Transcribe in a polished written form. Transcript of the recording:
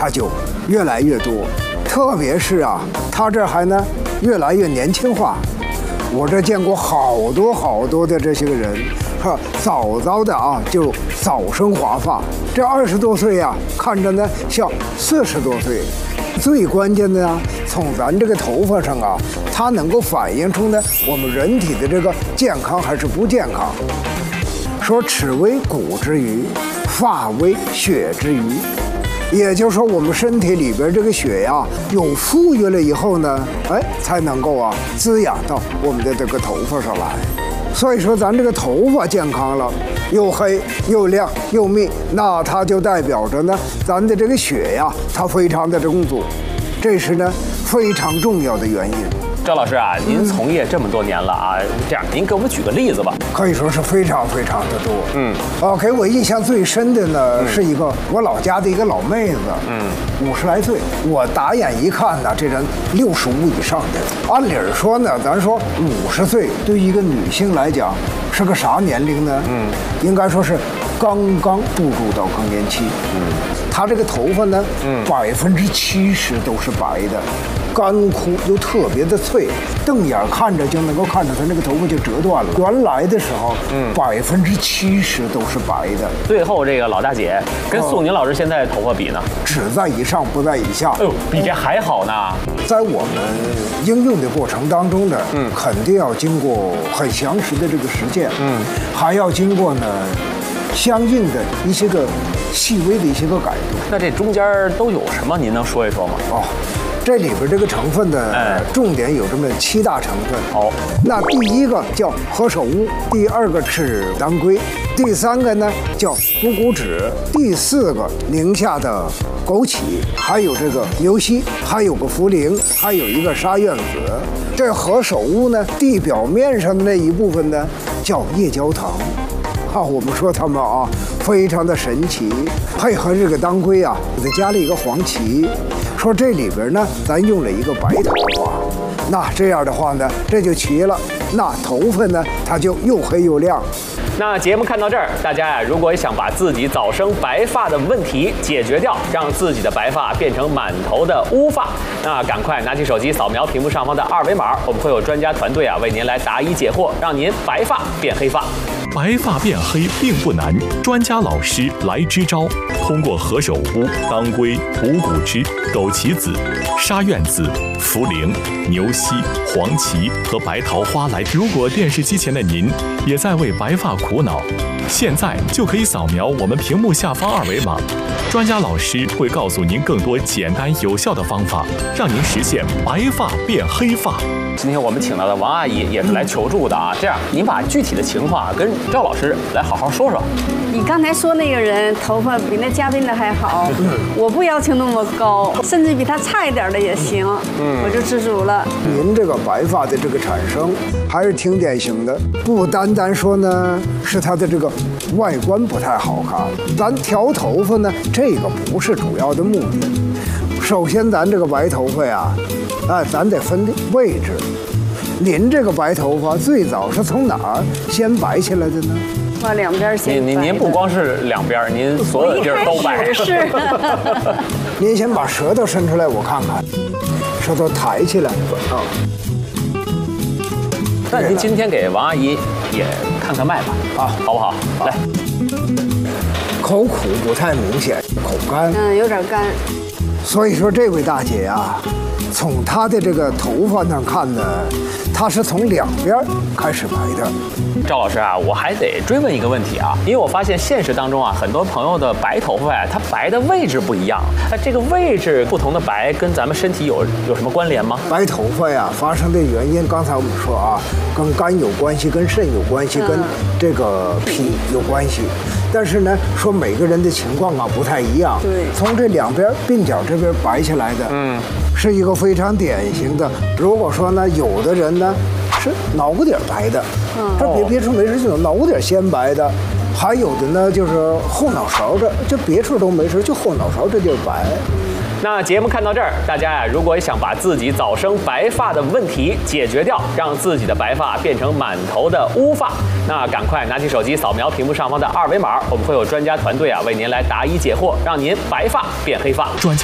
它就越来越多，特别是啊，它这还呢越来越年轻化。我这见过好多的这些个人，早的啊就早生华发，这20多岁呀，看着呢像40多岁。最关键的呢，从咱这个头发上啊，它能够反映出呢我们人体的这个健康还是不健康。说齿为骨之余，发为血之余。也就是说，我们身体里边这个血呀，有富裕了以后呢，才能够啊滋养到我们的这个头发上来。所以说，咱这个头发健康了，又黑又亮又密，那它就代表着呢，咱的这个血呀，它非常的充足，这是呢非常重要的原因。 赵老师啊，您从业这么多年了啊，这样您给我们举个例子吧。 可以说是非常的多。给我印象最深的呢，是一个我老家的一个老妹子，50来岁。我打眼一看呢，这人65以上的。按理说呢，咱说50岁对于一个女性来讲是个啥年龄呢？应该说是刚刚步入到更年期。她这个头发呢，70%都是白的。干枯又特别的脆，瞪眼看着就能够看着它那个头发就折断了。原来的时候，70%都是白的。 最后这个老大姐跟宋宁老师现在头发比呢， 只在以上不在以下。 哎呦，比这还好呢。 在我们应用的过程当中呢，肯定要经过很详实的这个实践，还要经过呢相应的一些个细微的一些个改动。 那这中间都有什么？您能说一说吗？ 这里边这个成分的重点有这么7大成分。那第一个叫何首乌，第2个是当归，第3个呢叫乌骨脂，第4个宁夏的枸杞，还有这个牛膝，还有个茯苓，还有一个沙苑子。这何首乌呢，地表面上的那一部分呢叫夜焦糖。我们说它们啊非常的神奇，配合这个当归啊，给它加了一个黄芪。说这里边呢，咱用了一个白头发，那这样的话呢，这就齐了。那头发呢，它就又黑又亮。 那节目看到这儿，大家呀，如果想把自己早生白发的问题解决掉，让自己的白发变成满头的乌发，那赶快拿起手机扫描屏幕上方的2维码，我们会有专家团队啊为您来答疑解惑，让您白发变黑发。 白发变黑并不难，专家老师来支招。通过何首乌、当归、五谷汁、枸杞子、沙苑子、茯苓、牛膝、黄芪和白桃花来。如果电视机前的您也在为白发苦恼，现在就可以扫描我们屏幕下方2维码，专家老师会告诉您更多简单有效的方法，让您实现白发变黑发。 今天我们请到的王阿姨也是来求助的啊，这样您把具体的情况跟赵老师来好好说说。 你刚才说那个人头发比那嘉宾的还好，我不要求那么高，甚至比他差一点的也行，我就知足了。 您这个白发的这个产生还是挺典型的，不单单说呢是他的这个外观不太好看，咱调头发呢这个不是主要的目的。首先咱这个白头发呀，咱得分位置。您这个白头发最早是从哪儿先白起来的呢？ 两边先白。 您不光是两边，您所有的地儿都白。 是。 您先把舌头伸出来，我看看，舌头抬起来啊。 那您今天给王阿姨也看看脉吧，好不好？来， 口苦不太明显，口干， 有点干。 所以说这位大姐啊，从她的这个头发上看呢，她是从两边开始白的。 赵老师啊，我还得追问一个问题啊，因为我发现现实当中啊，很多朋友的白头发呀，它白的位置不一样。这个位置不同的白跟咱们身体有什么关联吗？ 白头发呀发生的原因，刚才我们说啊，跟肝有关系，跟肾有关系，跟这个脾有关系。但是呢，说每个人的情况啊不太一样。 对，从这两边鬓角这边白下来的，是一个非常典型的。如果说呢，有的人呢是脑瓜底白的，这别处没事就有脑瓜底先白的，还有的呢就是后脑勺这就别处都没事，就后脑勺这地儿白。 那节目看到这儿，大家呀，如果想把自己早生白发的问题解决掉，让自己的白发变成满头的乌发，那赶快拿起手机扫描屏幕上方的2维码，我们会有专家团队啊为您来答疑解惑，让您白发变黑发。专家